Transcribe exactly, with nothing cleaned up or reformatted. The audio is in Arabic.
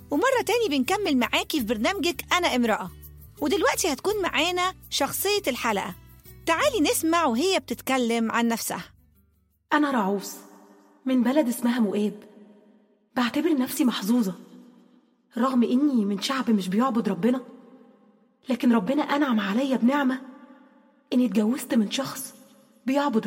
ومرة تاني بنكمل معاكي في برنامجك أنا امرأة، ودلوقتي هتكون معانا شخصية الحلقة. تعالي نسمع وهي بتتكلم عن نفسها. أنا رعوس من بلد اسمها مؤاب. بعتبر نفسي محظوظة رغم إني من شعب مش بيعبد ربنا، لكن ربنا أنعم عليا بنعمة إني اتجوزت من شخص بيعبد